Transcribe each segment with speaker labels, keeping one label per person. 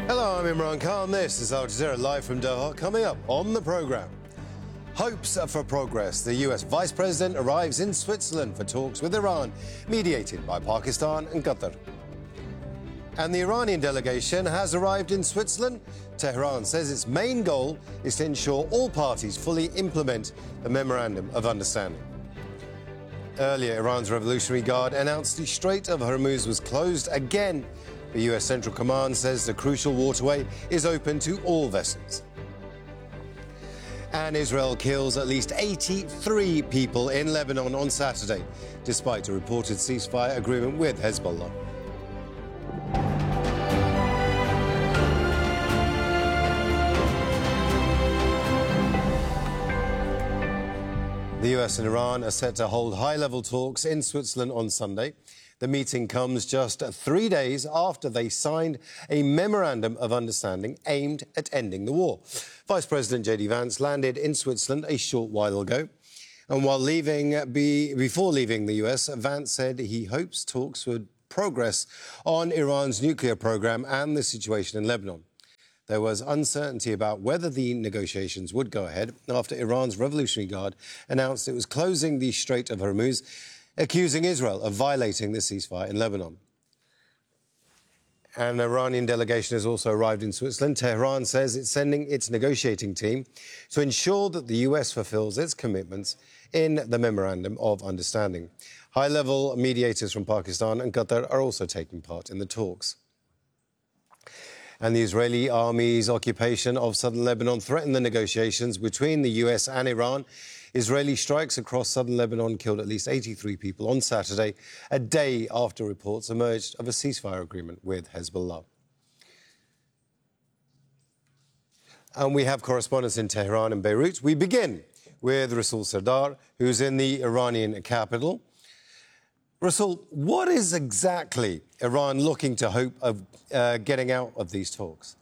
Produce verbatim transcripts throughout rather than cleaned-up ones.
Speaker 1: Hello, I'm Imran Khan. This is Al Jazeera live from Doha. Coming up on the programme, hopes for progress. The U S Vice President arrives in Switzerland for talks with Iran, mediated by Pakistan and Qatar. And the Iranian delegation has arrived in Switzerland. Tehran says its main goal is to ensure all parties fully implement the Memorandum of Understanding. Earlier, Iran's Revolutionary Guard announced the Strait of Hormuz was closed again. The U S Central Command says the crucial waterway is open to all vessels. And Israel kills at least eighty-three people in Lebanon on Saturday, despite a reported ceasefire agreement with Hezbollah. The U S and Iran are set to hold high-level talks in Switzerland on Sunday. The meeting comes just three days after they signed a memorandum of understanding aimed at ending the war. Vice President J D Vance landed in Switzerland a short while ago. And while leaving, be, before leaving the U S, Vance said he hopes talks would progress on Iran's nuclear program and the situation in Lebanon. There was uncertainty about whether the negotiations would go ahead after Iran's Revolutionary Guard announced it was closing the Strait of Hormuz, accusing Israel of violating the ceasefire in Lebanon. An Iranian delegation has also arrived in Switzerland. Tehran says it's sending its negotiating team to ensure that the U S fulfills its commitments in the Memorandum of Understanding. High-level mediators from Pakistan and Qatar are also taking part in the talks. And the Israeli army's occupation of southern Lebanon threatened the negotiations between the U S and Iran. Israeli strikes across southern Lebanon killed at least eighty-three people on Saturday, a day after reports emerged of a ceasefire agreement with Hezbollah. And we have correspondents in Tehran and Beirut. We begin with Rasul Sardar, who's in the Iranian capital. Rasul, what is exactly Iran looking to hope of uh, getting out of these talks?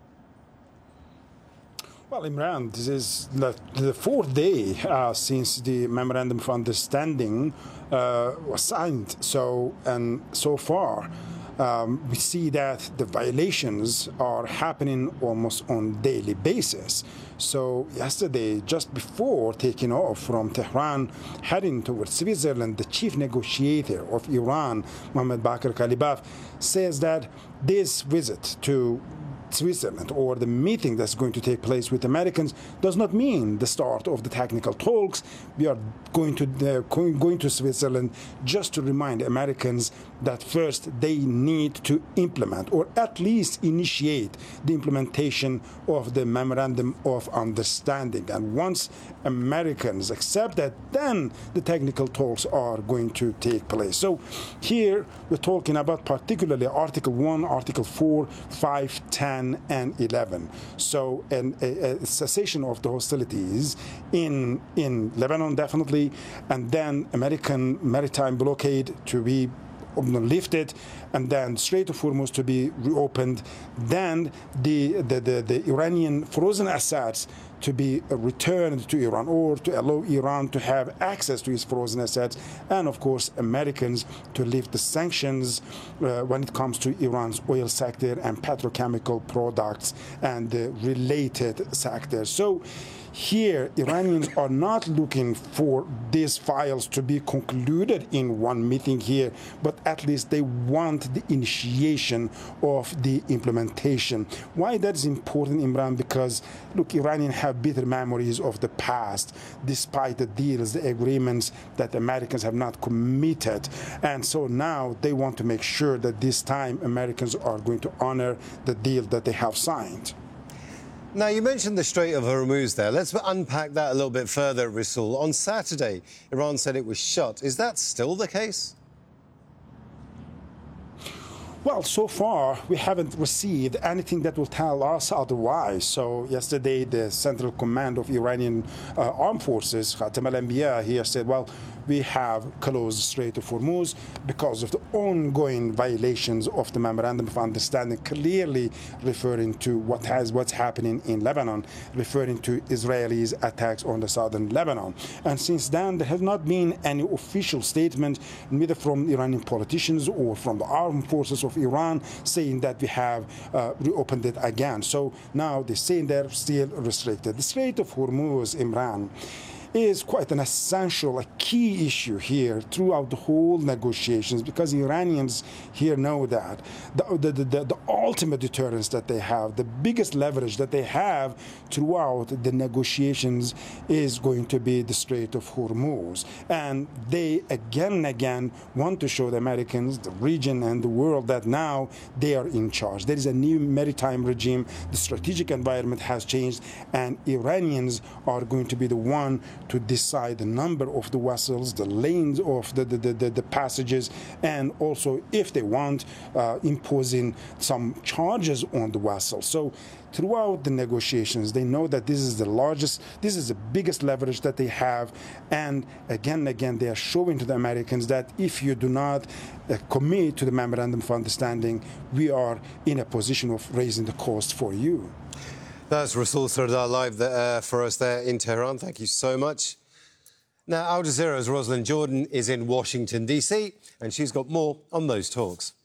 Speaker 2: Well, Imran, this is the, the fourth day uh, since the Memorandum of Understanding uh, was signed. So, and so far, um, we see that the violations are happening almost on a daily basis. So yesterday, just before taking off from Tehran, heading towards Switzerland, the chief negotiator of Iran, Mohammad Bakr Kalibaf, says that this visit to Switzerland, or the meeting that's going to take place with Americans, does not mean the start of the technical talks. We are going to uh, going to Switzerland just to remind Americans that first they need to implement, or at least initiate, the implementation of the Memorandum of Understanding. And once Americans accept that, then the technical talks are going to take place. So here we're talking about particularly Article one, Article four, five, ten, and eleven. So an, a, a cessation of the hostilities in in Lebanon, definitely, and then American maritime blockade to be lifted, and then Strait of Hormuz to be reopened, then the, the, the, the Iranian frozen assets to be returned to Iran, or to allow Iran to have access to its frozen assets, and of course Americans to lift the sanctions uh, when it comes to Iran's oil sector and petrochemical products and the related sectors. So here, Iranians are not looking for these files to be concluded in one meeting here, but at least they want the initiation of the implementation. Why that's important, Imran? Because, look, Iranians have bitter memories of the past, despite the deals, the agreements that Americans have not committed. And so now they want to make sure that this time Americans are going to honor the deal that they have signed.
Speaker 1: Now, you mentioned the Strait of Hormuz there. Let's unpack that a little bit further, Rasul. On Saturday, Iran said it was shut. Is that still the case?
Speaker 2: Well, so far, we haven't received anything that will tell us otherwise. So yesterday, the Central Command of Iranian uh, Armed Forces, Khatam al-Anbiya, here said, well, we have closed the Strait of Hormuz because of the ongoing violations of the Memorandum of Understanding, clearly referring to what has what's happening in Lebanon, referring to Israelis' attacks on the southern Lebanon. And since then, there has not been any official statement, neither from Iranian politicians or from the armed forces of Iran, saying that we have uh, reopened it again. So now they're saying they're still restricted. The Strait of Hormuz, Imran, is quite an essential, a key issue here throughout the whole negotiations, because Iranians here know that the, the, the, the ultimate deterrence that they have, the biggest leverage that they have throughout the negotiations is going to be the Strait of Hormuz. And they again and again want to show the Americans, the region and the world that now they are in charge. There is a new maritime regime, the strategic environment has changed, and Iranians are going to be the one to decide the number of the vessels, the lanes of the, the, the, the passages, and also, if they want, uh, imposing some charges on the vessels. So throughout the negotiations, they know that this is the largest, this is the biggest leverage that they have. And again and again, they are showing to the Americans that if you do not uh, commit to the Memorandum of Understanding, we are in a position of raising the cost for you.
Speaker 1: That's Rasul Sardar live there, uh, for us there in Tehran. Thank you so much. Now, Al Jazeera's Rosalind Jordan is in Washington, D C, and she's got more on those talks.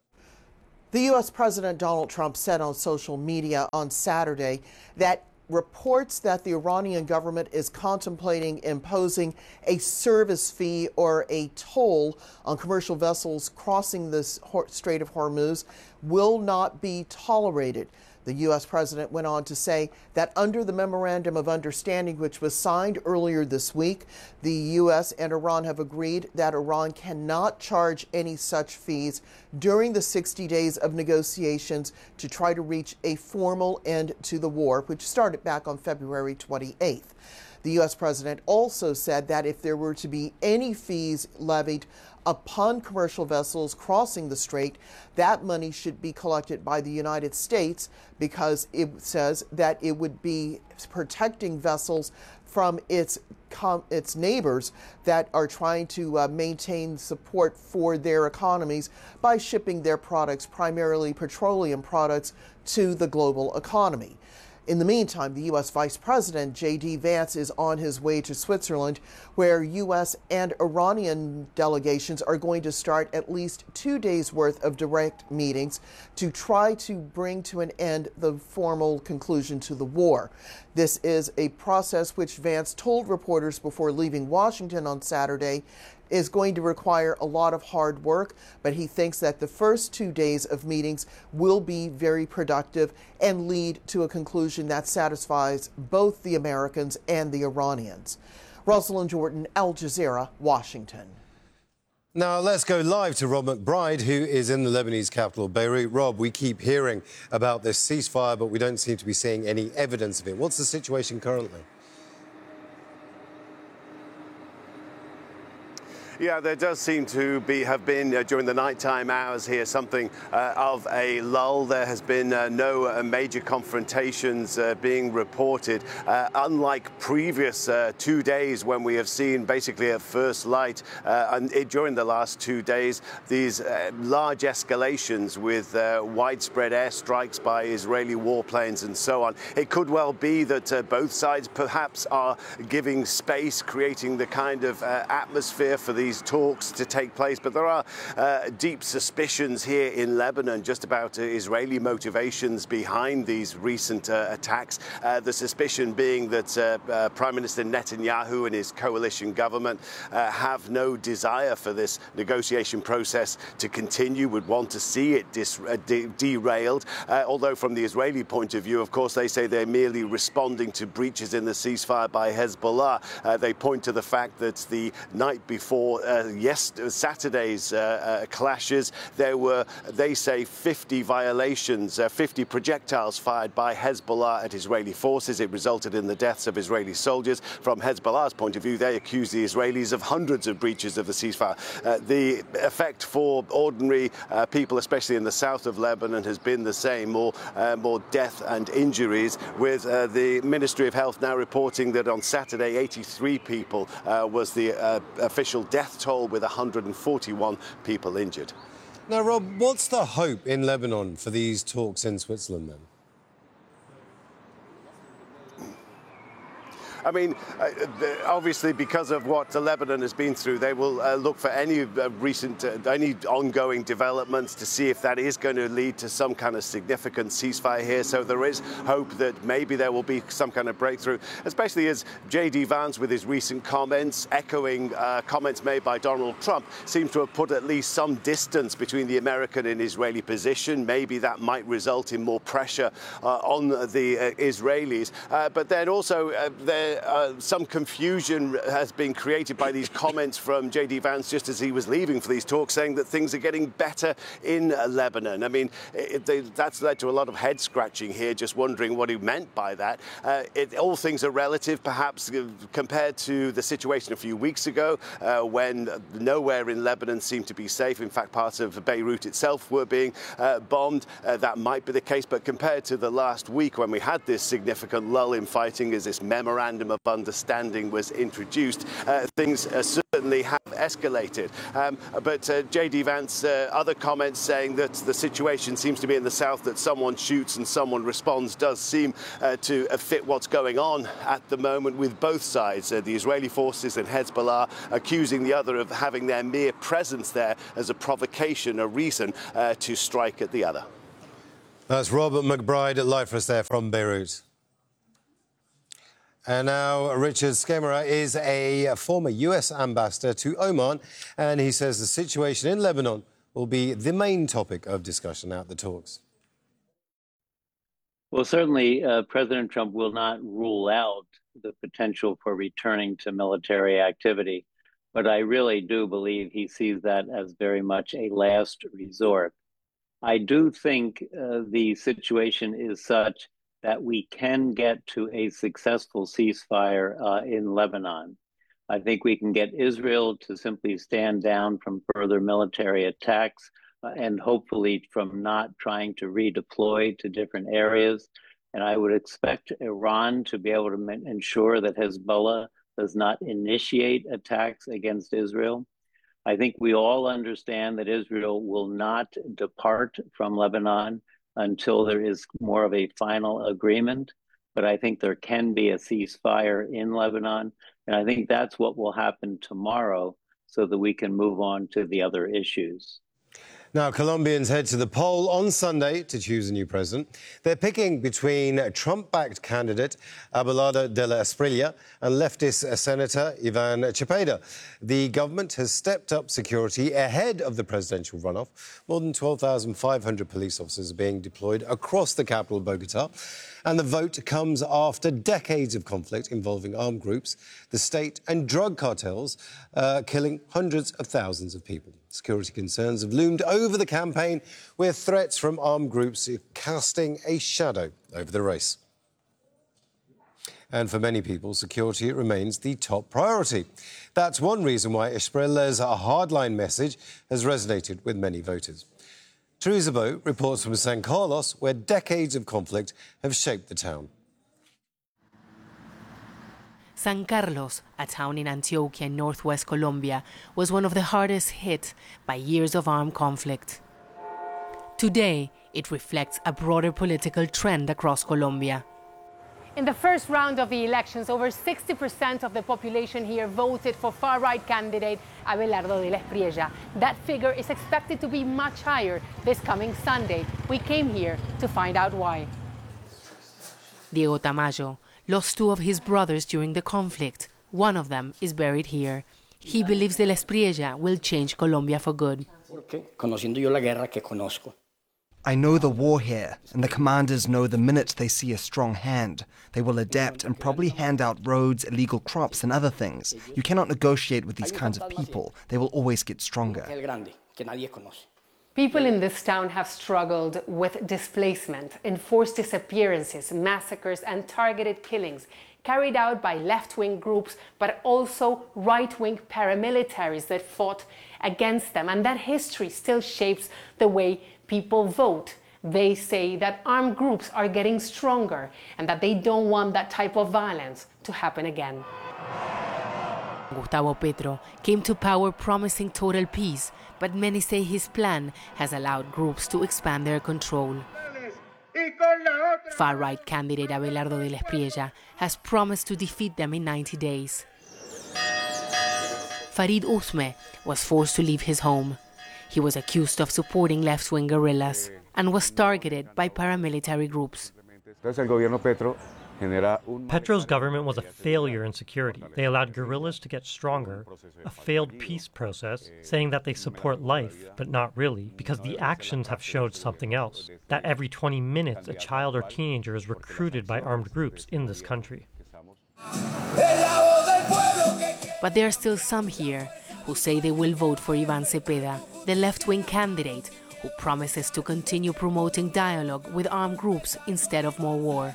Speaker 3: The U S President Donald Trump said on social media on Saturday that reports that the Iranian government is contemplating imposing a service fee or a toll on commercial vessels crossing the Strait of Hormuz will not be tolerated. The U S president went on to say that under the Memorandum of Understanding, which was signed earlier this week, the U S and Iran have agreed that Iran cannot charge any such fees during the sixty days of negotiations to try to reach a formal end to the war, which started back on February twenty-eighth. The U S president also said that if there were to be any fees levied upon commercial vessels crossing the strait, that money should be collected by the United States, because it says that it would be protecting vessels from its com its neighbors that are trying to uh, maintain support for their economies by shipping their products, primarily petroleum products, to the global economy. In the meantime, the U S Vice President J D Vance is on his way to Switzerland, where U S and Iranian delegations are going to start at least two days' worth of direct meetings to try to bring to an end the formal conclusion to the war. This is a process which Vance told reporters before leaving Washington on Saturday is going to require a lot of hard work, but he thinks that the first two days of meetings will be very productive and lead to a conclusion that satisfies both the Americans and the Iranians. Rosalind Jordan, Al Jazeera, Washington.
Speaker 1: Now, let's go live to Rob McBride, who is in the Lebanese capital, Beirut. Rob, we keep hearing about this ceasefire, but we don't seem to be seeing any evidence of it. What's the situation currently?
Speaker 4: Yeah, there does seem to be have been uh, during the nighttime hours here something uh, of a lull. There has been uh, no uh, major confrontations uh, being reported, uh, unlike previous uh, two days when we have seen basically at first light uh, and it, during the last two days these uh, large escalations with uh, widespread airstrikes by Israeli warplanes and so on. It could well be that uh, both sides perhaps are giving space, creating the kind of uh, atmosphere for the these talks to take place, but there are uh, deep suspicions here in Lebanon just about uh, Israeli motivations behind these recent uh, attacks. Uh, the suspicion being that uh, uh, Prime Minister Netanyahu and his coalition government uh, have no desire for this negotiation process to continue, would want to see it dis uh, de derailed. Uh, although from the Israeli point of view, of course, they say they're merely responding to breaches in the ceasefire by Hezbollah. Uh, they point to the fact that the night before for uh, yes, Saturday's uh, uh, clashes. There were, they say, fifty violations, uh, fifty projectiles fired by Hezbollah at Israeli forces. It resulted in the deaths of Israeli soldiers. From Hezbollah's point of view, they accuse the Israelis of hundreds of breaches of the ceasefire. Uh, the effect for ordinary uh, people, especially in the south of Lebanon, has been the same, more, uh, more death and injuries, with uh, the Ministry of Health now reporting that on Saturday, eighty-three people uh, was the uh, official death toll, with one hundred forty-one people injured.
Speaker 1: Now, Rob, what's the hope in Lebanon for these talks in Switzerland, then?
Speaker 4: I mean, uh, obviously, because of what Lebanon has been through, they will uh, look for any uh, recent, uh, any ongoing developments to see if that is going to lead to some kind of significant ceasefire here. So there is hope that maybe there will be some kind of breakthrough, especially as J D Vance, with his recent comments, echoing uh, comments made by Donald Trump, seems to have put at least some distance between the American and Israeli position. Maybe that might result in more pressure uh, on the uh, Israelis. Uh, but then also, uh, there Uh, some confusion has been created by these comments from J D Vance just as he was leaving for these talks, saying that things are getting better in uh, Lebanon. I mean, it, they, that's led to a lot of head scratching here, just wondering what he meant by that. Uh, it, all things are relative, perhaps, uh, compared to the situation a few weeks ago, uh, when nowhere in Lebanon seemed to be safe. In fact, parts of Beirut itself were being uh, bombed. Uh, that might be the case, but compared to the last week when we had this significant lull in fighting as this memorandum of understanding was introduced, uh, things uh, certainly have escalated. Um, but uh, J D Vance, uh, other comments saying that the situation seems to be in the south, that someone shoots and someone responds, does seem uh, to uh, fit what's going on at the moment with both sides. Uh, the Israeli forces and Hezbollah accusing the other of having their mere presence there as a provocation, a reason uh, to strike at the other.
Speaker 1: That's Robert McBride live for us there from Beirut. And now Richard Skemmerer is a former U S ambassador to Oman, and he says the situation in Lebanon will be the main topic of discussion at the talks.
Speaker 5: Well, certainly uh, President Trump will not rule out the potential for returning to military activity, but I really do believe he sees that as very much a last resort. I do think uh, the situation is such that we can get to a successful ceasefire uh, in Lebanon. I think we can get Israel to simply stand down from further military attacks uh, and hopefully from not trying to redeploy to different areas. And I would expect Iran to be able to ensure that Hezbollah does not initiate attacks against Israel. I think we all understand that Israel will not depart from Lebanon until there is more of a final agreement. But I think there can be a ceasefire in Lebanon. And I think that's what will happen tomorrow so that we can move on to the other issues.
Speaker 1: Now, Colombians head to the poll on Sunday to choose a new president. They're picking between Trump-backed candidate Abelardo de la Espriella and leftist Senator Ivan Cepeda. The government has stepped up security ahead of the presidential runoff. More than twelve thousand five hundred police officers are being deployed across the capital, Bogota. And the vote comes after decades of conflict involving armed groups, the state and drug cartels, uh, killing hundreds of thousands of people. Security concerns have loomed over the campaign, with threats from armed groups casting a shadow over the race. And for many people, security remains the top priority. That's one reason why Espriella's hardline message has resonated with many voters. Teresa Bo reports from San Carlos, where decades of conflict have shaped the town.
Speaker 6: San Carlos, a town in Antioquia in northwest Colombia, was one of the hardest hit by years of armed conflict. Today, it reflects a broader political trend across Colombia.
Speaker 7: In the first round of the elections, over sixty percent of the population here voted for far-right candidate Abelardo de la Espriella. That figure is expected to be much higher this coming Sunday. We came here to find out why.
Speaker 6: Diego Tamayo lost two of his brothers during the conflict. One of them is buried here. He believes de la Espriella will change Colombia for good.
Speaker 8: I know the war here, and the commanders know the minute they see a strong hand, they will adapt and probably hand out roads, illegal crops, and other things. You cannot negotiate with these kinds of people. They will always get stronger.
Speaker 7: People in this town have struggled with displacement, enforced disappearances, massacres, and targeted killings carried out by left-wing groups, but also right-wing paramilitaries that fought against them. And that history still shapes the way people vote. They say that armed groups are getting stronger and that they don't want that type of violence to happen again.
Speaker 6: Gustavo Petro came to power promising total peace, but many say his plan has allowed groups to expand their control. Far-right candidate Abelardo de la Espriella has promised to defeat them in ninety days. Farid Usme was forced to leave his home. He was accused of supporting left-wing guerrillas and was targeted by paramilitary groups.
Speaker 9: Petro's government was a failure in security. They allowed guerrillas to get stronger, a failed peace process, saying that they support life, but not really, because the actions have showed something else, that every twenty minutes a child or teenager is recruited by armed groups in this country.
Speaker 6: But there are still some here who say they will vote for Iván Cepeda, the left-wing candidate who promises to continue promoting dialogue with armed groups instead of more war.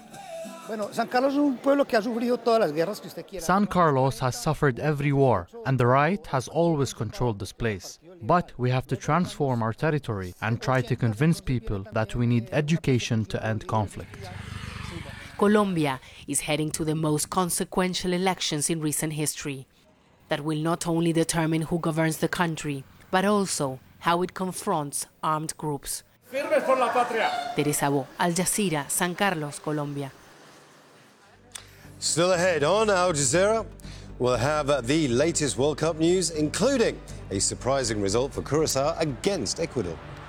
Speaker 10: San Carlos has suffered every war, and the right has always controlled this place. But we have to transform our territory and try to convince people that we need education to end conflict.
Speaker 6: Colombia is heading to the most consequential elections in recent history that will not only determine who governs the country, but also how it confronts armed groups. Teresa Bo, Al Jazeera, San Carlos, Colombia.
Speaker 1: Still ahead on Al Jazeera, we'll have the latest World Cup news, including a surprising result for Curaçao against Ecuador.